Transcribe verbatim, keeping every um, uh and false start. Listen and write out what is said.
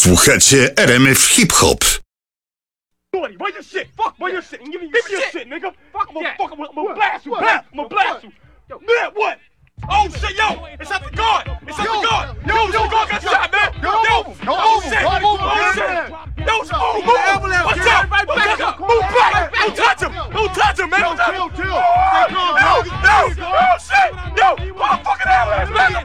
Słuchacie R M F Hip Hop. Where your shit? Fuck, where your shit? Give me your shit, nigga. Fuck, I'm gonna, fuck, I'm gonna blast you, blast, I'm gonna blast you. Man, what? Oh shit, yo, it's at the guard. It's at the guard. Yo, yo, guard got shot, man. Yo, yo, oh shit, oh shit. Yo, move, move. Watch out, watch out. Move back. Don't touch him. Don't touch him, man. Don't touch him. Yo, yo, oh shit. Yo, fucking ambulance, man.